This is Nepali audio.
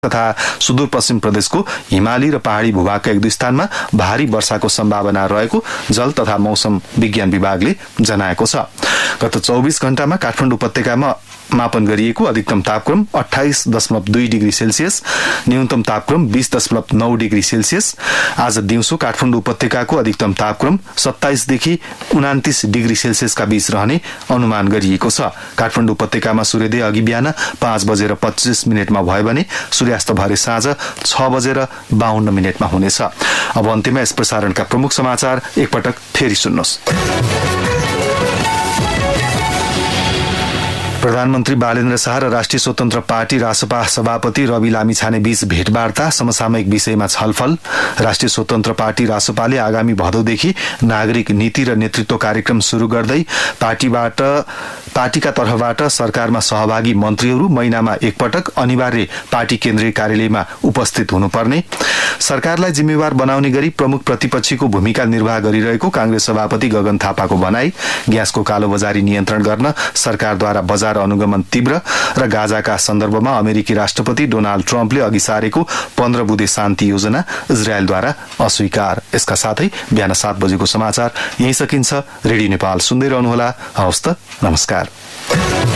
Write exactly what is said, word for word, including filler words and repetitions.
तथा सुदूरपश्चिम प्रदेशको हिमाली र पहाड़ी भूभागका एक दुई स्थानमा भारी वर्षाको सम्भावना रहेको जल तथा मौसम विज्ञान विभागले जनाएको छ। गत चौबीस घण्टामा काठमाडौँ उपत्यकामा मापन गरिएको अधिकतम तापक्रम अट्ठाइस दशमलव दुई डिग्री सेल्सियस, न्यूनतम तापक्रम बीस दशमलव नौ डिग्री सेल्सियस। आज दिउँसो काठमाडौँ उपत्यकाको अधिकतम तापक्रम सत्ताइसदेखि उनातिस डिग्री सेल्सियसका बीच रहने अनुमान गरिएको छ। काठमाडौँ उपत्यकामा सूर्योदय अघि बिहान पाँच बजेर पच्चीस मिनटमा भयो भने सूर्यास्त भरे साँझ छ बजेर बाहन्न मिनटमा हुनेछ। अब अन्त्यमा यस प्रसारणका प्रमुख समाचार एकपटक फेरि सुन्नुहोस्। प्रधानमन्त्री बालेन्द्र शाह र राष्ट्रिय स्वतन्त्र पार्टी रासपा सभापति रवि लामिछाने बीच भेटवार्ता, समसामयिक विषयमा छलफल। राष्ट्रिय स्वतन्त्र पार्टी रासपाले आगामी भदौदेखि नागरिक नीति र नेतृत्व कार्यक्रम शुरू गर्दै पार्टीबाट पार्टीका तर्फबाट सरकारमा सहभागी मन्त्रीहरू महिनामा एकपटक अनिवार्य पार्टी केन्द्रीय कार्यालयमा उपस्थित हुनुपर्ने, सरकारलाई जिम्मेवार बनाउने गरी प्रमुख प्रतिपक्षीको भूमिका निर्वाह गरिरहेको कांग्रेस सभापति गगन थापाको भनाई, ग्यासको कालोबजारी नियन्त्रण गर्न सरकारद्वारा बजार अनुगमन तीव्र र गाजाका सन्दर्भमा अमेरिकी राष्ट्रपति डोनाल्ड ट्रम्पले अघि सारेको पन्ध्र बुँदे शान्ति योजना इजरायलद्वारा अस्वीकार। यसका साथै बिहान सात बजेको समाचार यही सकिन्छ। रेडियो नेपाल सुन्दै रहनुहोला। हवस् त, नमस्कार।